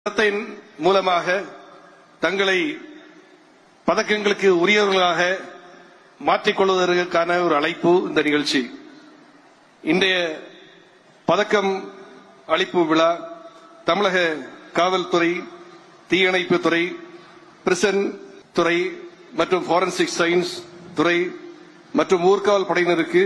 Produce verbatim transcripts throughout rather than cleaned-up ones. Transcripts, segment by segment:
பதக்கத்தின் மூலமாக தங்களை பதக்கங்களுக்கு உரியவர்களாக மாற்றிக்கொள்வதற்கான ஒரு அழைப்பு இந்த நிகழ்ச்சி. இன்றைய பதக்கம் அளிப்பு விழா தமிழக காவல்துறை, தீயணைப்பு துறை, பிரிசன் துறை மற்றும் ஃபாரன்சிக் சயின்ஸ் துறை மற்றும் ஊர்காவல் படையினருக்கு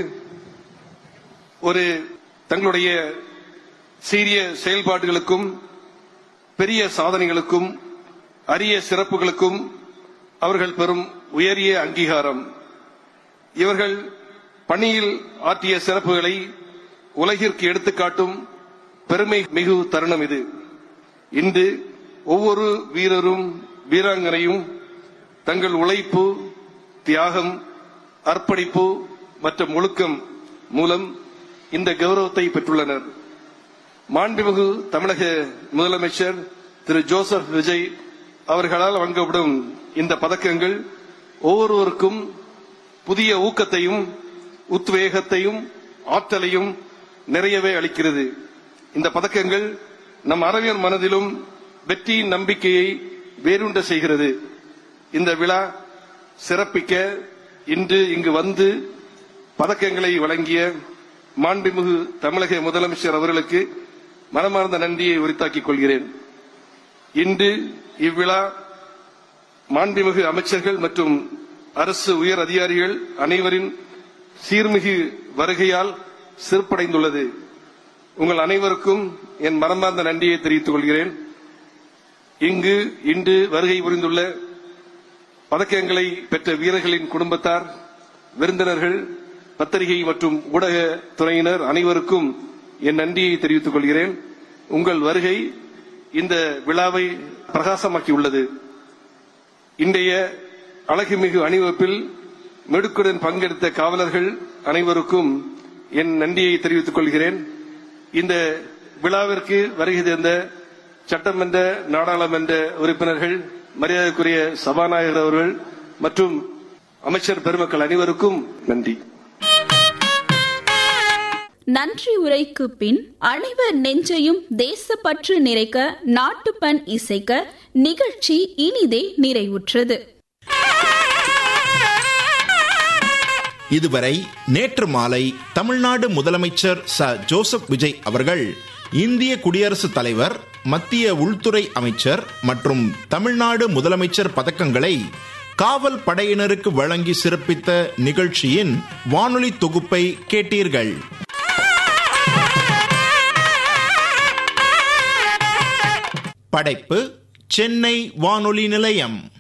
ஒரு தங்களுடைய சீரிய செயல்பாடுகளுக்கும் பெரிய சாதனைகளுக்கும் அரிய சிறப்புகளுக்கும் அவர்கள் பெறும் உயரிய அங்கீகாரம். இவர்கள் பணியில் ஆற்றிய சிறப்புகளை உலகிற்கு எடுத்துக்காட்டும் பெருமை மிகு தருணம் இது. இன்று ஒவ்வொரு வீரரும் வீராங்கனையும் தங்கள் உழைப்பு, தியாகம், அர்ப்பணிப்பு மற்றும் ஒழுக்கம் மூலம் இந்த கௌரவத்தை பெற்றுள்ளனர். மாண்புமிகு தமிழக முதலமைச்சர் திரு ஜோசப் விஜய் அவர்களால் வழங்கப்படும் இந்த பதக்கங்கள் ஒவ்வொருவருக்கும் புதிய ஊக்கத்தையும் உத்வேகத்தையும் ஆற்றலையும் நிறையவே அளிக்கிறது. இந்த பதக்கங்கள் நம் அனைவர் மனதிலும் வெற்றியின் நம்பிக்கையை வேரூன்ற செய்கிறது. இந்த விழா சிறப்பிக்க இன்று இங்கு வந்து பதக்கங்களை வழங்கிய மாண்புமிகு தமிழக முதலமைச்சர் அவர்களுக்கு மனமார்ந்த நன்றியை உரித்தாக்கிக் கொள்கிறேன். இன்று இவ்விழா மாண்புமிகு அமைச்சர்கள் மற்றும் அரசு உயர் அதிகாரிகள் அனைவரின் சீர்மிகு வருகையால் சிறப்படைந்துள்ளது. உங்கள் அனைவருக்கும் என் மனமார்ந்த நன்றியை தெரிவித்துக் கொள்கிறேன். இங்கு இன்று வருகை புரிந்துள்ள பதக்கங்களை பெற்ற வீரர்களின் குடும்பத்தார், விருந்தினர்கள், பத்திரிகை மற்றும் ஊடக துறையினர் அனைவருக்கும் என் நன்றியை தெரிவித்துக் கொள்கிறேன். உங்கள் வருகை இந்த விழாவை பிரகாசமாக்கியுள்ளது. இன்றைய அழகுமிகு அணிவகுப்பில் மெடுக்குடன் பங்கெடுத்த காவலர்கள் அனைவருக்கும் என் நன்றியை தெரிவித்துக் கொள்கிறேன். இந்த விழாவிற்கு வருகை தந்த சட்டமன்ற, நாடாளுமன்ற உறுப்பினர்கள், மரியாதைக்குரிய சபாநாயகர் அவர்கள் மற்றும் அமைச்சர் பெருமக்கள் அனைவருக்கும் நன்றி. நன்றி உரைக்கு பின் அனைவர் நெஞ்சையும் தேசப்பற்று நிறைக்க நாட்டுப்பண் இசைக்க நிகழ்ச்சி இனிதே நிறைவுற்றது. இதுவரை நேற்று மாலை தமிழ்நாடு முதலமைச்சர் ச ஜோசப் விஜய் அவர்கள் இந்திய குடியரசுத் தலைவர், மத்திய உள்துறை அமைச்சர் மற்றும் தமிழ்நாடு முதலமைச்சர் பதக்கங்களை காவல் படையினருக்கு வழங்கி சிறப்பித்த நிகழ்ச்சியின் வானொலி தொகுப்பை கேட்டீர்கள். படைப்பு சென்னை வானொலி நிலையம்.